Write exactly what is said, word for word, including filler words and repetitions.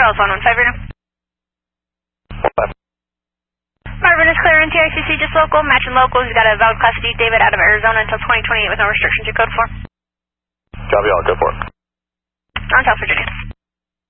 Charles, one one five right now. Marvin is clear in T I C C, just local, matching locals. You got a valid Class D David out of Arizona until twenty twenty-eight with no restrictions. Your code four. Copy all, go for it. On South Virginia.